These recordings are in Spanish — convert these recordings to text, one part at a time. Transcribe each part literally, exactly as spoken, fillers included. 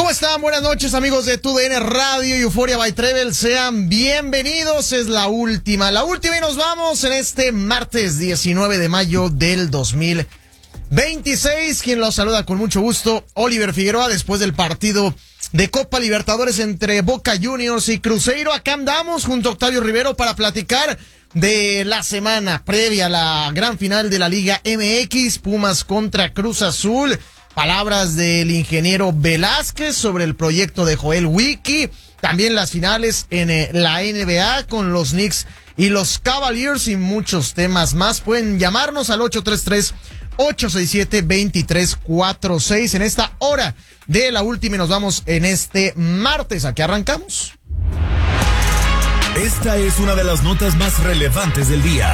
¿Cómo están? Buenas noches, amigos de Tu D N Radio y Euphoria by Travel. Sean bienvenidos. Es la última, la última y nos vamos en este martes diecinueve de mayo del dos mil veintiséis. Quien los saluda con mucho gusto, Oliver Figueroa, después del partido de Copa Libertadores entre Boca Juniors y Cruzeiro. Acá andamos junto a Octavio Rivero para platicar de la semana previa a la gran final de la Liga M X, Pumas contra Cruz Azul. Palabras del ingeniero Velázquez sobre el proyecto de Joel Wiki. También las finales en eh, la N B A con los Knicks y los Cavaliers y muchos temas más. Pueden llamarnos al ocho tres tres, ocho seis siete, dos tres cuatro seis en esta hora de la última y nos vamos en este martes. Aquí arrancamos. Esta es una de las notas más relevantes del día.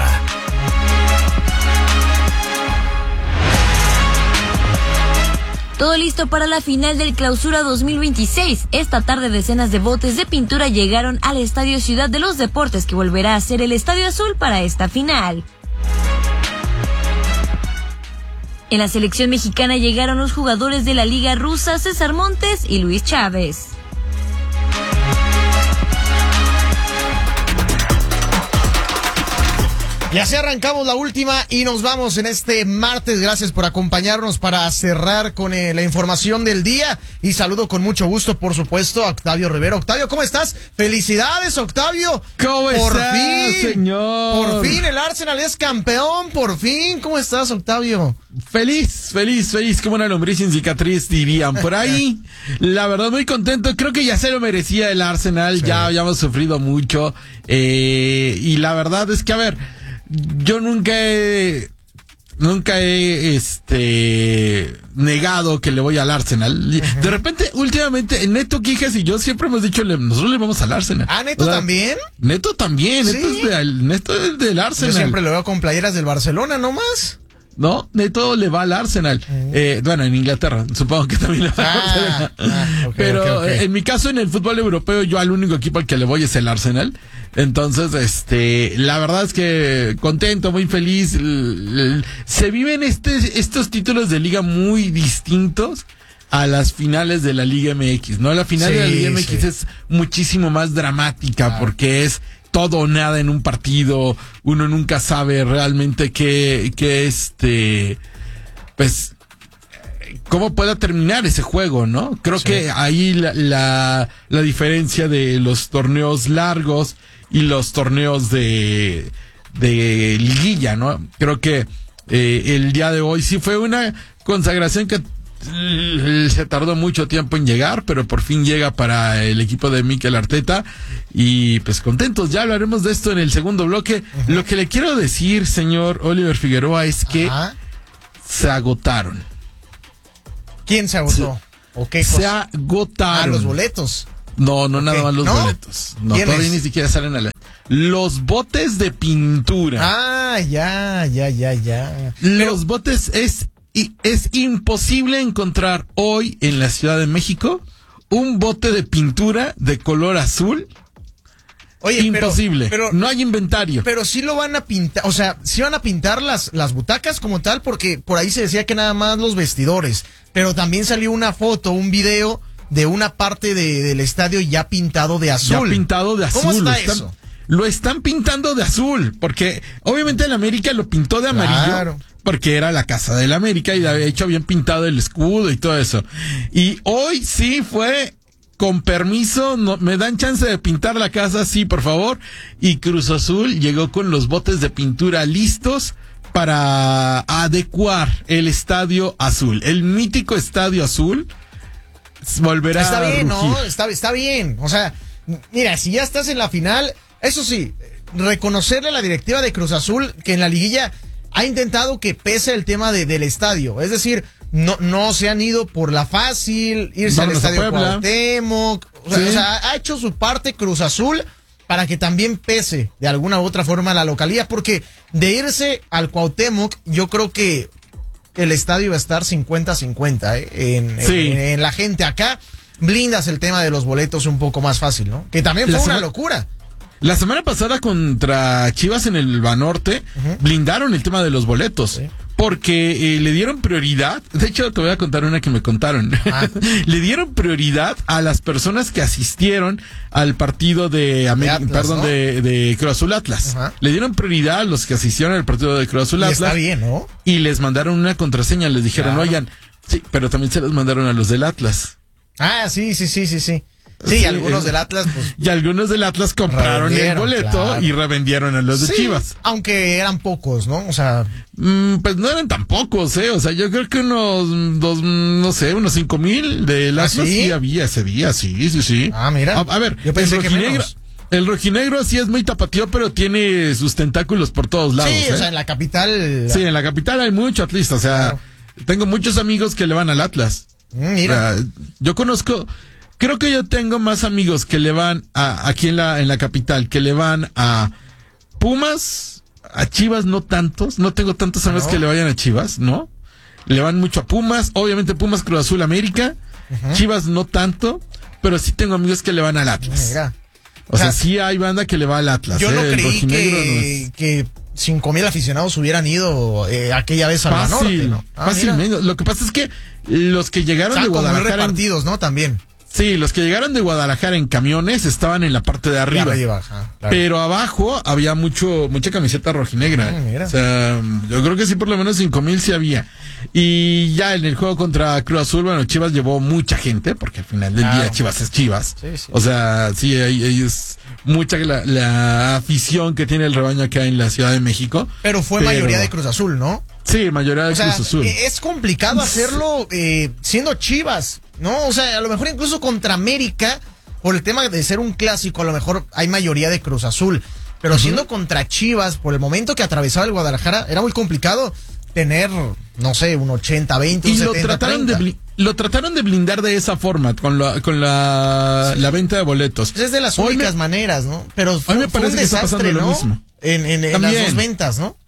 Todo listo para la final del Clausura dos mil veintiséis. Esta tarde decenas de botes de pintura llegaron al Estadio Ciudad de los Deportes, que volverá a ser el Estadio Azul para esta final. En la selección mexicana llegaron los jugadores de la Liga Rusa, César Montes y Luis Chávez. Y así arrancamos la última y nos vamos en este martes. Gracias por acompañarnos para cerrar con eh, la información del día. Y saludo con mucho gusto, por supuesto, a Octavio Rivero. Octavio, ¿cómo estás? ¡Felicidades, Octavio! ¿Cómo por estás, fin, señor? Por fin el Arsenal es campeón, por fin. ¿Cómo estás, Octavio? Feliz, feliz, feliz, como una lombriz sin cicatriz, dirían por ahí. La verdad, muy contento. Creo que ya se lo merecía el Arsenal. Sí. Ya habíamos sufrido mucho. Eh, y la verdad es que, a ver, yo nunca he, nunca he, este, negado que le voy al Arsenal. Uh-huh. De repente, últimamente, Neto Quijas y yo siempre hemos dicho, nosotros le vamos al Arsenal. ¿Ah, Neto, o sea, también? Neto también, ¿sí? Neto es, de, Neto es del Arsenal. Yo siempre lo veo con playeras del Barcelona, ¿no más? No, Neto le va al Arsenal. Uh-huh. Eh, bueno, en Inglaterra, supongo que también le va al Arsenal. Ah, ah, okay, Pero okay, okay. en mi caso, en el fútbol europeo, yo al único equipo al que le voy es el Arsenal. Entonces, este, la verdad es que contento, muy feliz. Se viven este, estos títulos de liga muy distintos a las finales de la Liga M X, ¿no? La final sí, de la Liga M X sí. es muchísimo más dramática, claro, porque es todo o nada en un partido. Uno nunca sabe realmente qué, qué este, pues, cómo pueda terminar ese juego, ¿no? Creo sí. que ahí la, la, la diferencia de los torneos largos y los torneos de, de liguilla, ¿no? Creo que eh, el día de hoy sí fue una consagración que se tardó mucho tiempo en llegar, pero por fin llega para el equipo de Mikel Arteta y pues contentos. Ya hablaremos de esto en el segundo bloque. Uh-huh. Lo que le quiero decir, señor Oliver Figueroa, es que uh-huh. se agotaron. ¿Quién se agotó? Se, ¿O qué cosa? Se agotaron. Ah, los boletos. No, no, okay. nada más los ¿No? boletos. No, todavía ni siquiera salen a la... Los botes de pintura. Ah, ya, ya, ya, ya. Los Pero... botes es... Y es imposible encontrar hoy en la Ciudad de México un bote de pintura de color azul. Oye, imposible. Pero, pero no hay inventario. Pero sí lo van a pintar, o sea, sí van a pintar las, las butacas como tal, porque por ahí se decía que nada más los vestidores. Pero también salió una foto, un video de una parte de, del estadio ya pintado de azul. Ya pintado de azul. ¿Cómo está lo están, eso? Lo están pintando de azul, porque obviamente el América lo pintó de amarillo. Claro. Porque era la casa del América y de hecho habían pintado el escudo y todo eso. Y hoy sí fue, con permiso, no, me dan chance de pintar la casa, sí, por favor. Y Cruz Azul llegó con los botes de pintura listos para adecuar el Estadio Azul. El mítico Estadio Azul volverá está bien, a rugir. ¿no? Está, está bien. O sea, mira, si ya estás en la final, eso sí, reconocerle a la directiva de Cruz Azul que en la liguilla ha intentado que pese el tema de, del estadio. Es decir, no, no se han ido por la fácil, irse Vámonos al estadio Cuauhtémoc. O sea, sí. o sea, ha hecho su parte Cruz Azul para que también pese de alguna u otra forma la localía. Porque de irse al Cuauhtémoc, yo creo que el estadio va a estar cincuenta cincuenta ¿eh? en, sí. en, en la gente. Acá blindas el tema de los boletos un poco más fácil, ¿no? Que también fue la una semana... locura. La semana pasada contra Chivas en el Banorte, uh-huh. blindaron el tema de los boletos. Sí. Porque eh, le dieron prioridad, de hecho te voy a contar una que me contaron, ah. le dieron prioridad a las personas que asistieron al partido de, América, de Atlas, perdón, ¿no? de, de Cruz Azul Atlas. Ajá. Le dieron prioridad a los que asistieron al partido de Cruz Azul Atlas. Está bien, ¿no? Y les mandaron una contraseña, les dijeron, claro. oigan, sí, pero también se les mandaron a los del Atlas. Ah, sí, sí, sí, sí, sí. Sí, sí, algunos del Atlas, pues. Y algunos del Atlas compraron el boleto claro. y revendieron a los de sí, Chivas. Aunque eran pocos, ¿no? O sea. Mm, pues no eran tan pocos, ¿eh? O sea, yo creo que unos dos, no sé, unos cinco mil del Atlas ¿Ah, sí? sí había ese día, sí, sí, sí. Ah, mira. A, a ver, yo pensé que menos. El rojinegro sí es muy tapatío, pero tiene sus tentáculos por todos lados. Sí, ¿eh? o sea, en la capital. Sí, en la capital hay mucho atlista, o sea, claro. tengo muchos amigos que le van al Atlas. Mm, mira. O sea, yo conozco. Creo que yo tengo más amigos que le van a, aquí en la, en la capital, que le van a Pumas, a Chivas no tantos, no tengo tantos amigos ¿no? que le vayan a Chivas, ¿no? Le van mucho a Pumas, obviamente Pumas, Cruz Azul, América, uh-huh. Chivas no tanto, pero sí tengo amigos que le van al Atlas. Mira. O, o sea, sea, sí hay banda que le va al Atlas. Yo ¿eh? no creí que, no es... que cinco mil aficionados hubieran ido eh, aquella vez al Fácil, Banorte, ¿no? Ah, fácilmente. Lo que pasa es que los que llegaron o sea, de Guadalajara... Como repartidos, ¿no? También. Sí, los que llegaron de Guadalajara en camiones estaban en la parte de arriba. De arriba ajá, claro. Pero abajo había mucho, mucha camiseta rojinegra. Ah, mira. O sea, yo creo que sí, por lo menos cinco mil sí había. Y ya en el juego contra Cruz Azul, bueno, Chivas llevó mucha gente, porque al final del claro. día Chivas es Chivas. Sí, sí. O sea, sí, hay, hay es mucha la, la afición que tiene el rebaño acá en la Ciudad de México. Pero fue pero... mayoría de Cruz Azul, ¿no? Sí, mayoría de o sea, Cruz Azul. Es complicado hacerlo eh, siendo Chivas, ¿no? O sea, a lo mejor incluso contra América, por el tema de ser un clásico, a lo mejor hay mayoría de Cruz Azul. Pero uh-huh. siendo contra Chivas, por el momento que atravesaba el Guadalajara, era muy complicado tener, no sé, un ochenta veinte, un y setenta lo trataron treinta. de lo trataron de blindar de esa forma, con la, con la, sí. la venta de boletos. Es de las únicas me, maneras, ¿no? Pero fue, a mí me parece fue un que desastre, está pasando ¿no? lo mismo. En, en, en las dos ventas, ¿no?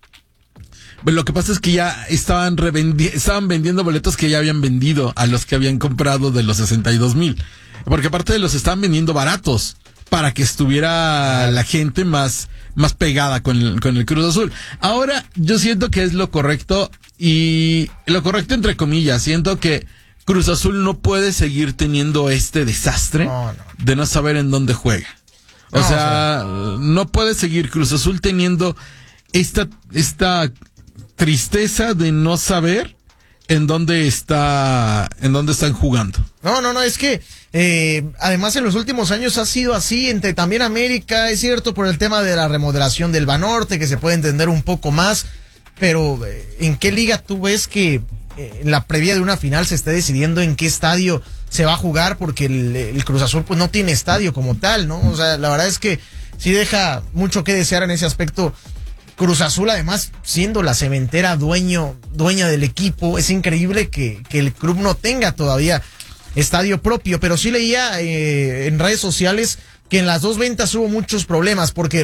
Lo que pasa es que ya estaban revendi- estaban vendiendo boletos que ya habían vendido a los que habían comprado de los sesenta y dos mil. Porque aparte de los estaban vendiendo baratos para que estuviera la gente más, más pegada con el, con el Cruz Azul. Ahora yo siento que es lo correcto y lo correcto entre comillas. Siento que Cruz Azul no puede seguir teniendo este desastre no, no. de no saber en dónde juega. O, no, sea, o sea, no puede seguir Cruz Azul teniendo esta, esta tristeza de no saber en dónde está, en dónde están jugando. No, no, no, es que eh, además en los últimos años ha sido así, entre también América, es cierto, por el tema de la remodelación del Banorte, que se puede entender un poco más, pero eh, ¿en qué liga tú ves que eh, en la previa de una final se esté decidiendo en qué estadio se va a jugar? Porque el, el Cruz Azul pues no tiene estadio como tal, ¿no? O sea, la verdad es que sí deja mucho que desear en ese aspecto. Cruz Azul, además, siendo la cementera dueño, dueña del equipo, es increíble que, que el club no tenga todavía estadio propio, pero sí leía eh, en redes sociales que en las dos ventas hubo muchos problemas, porque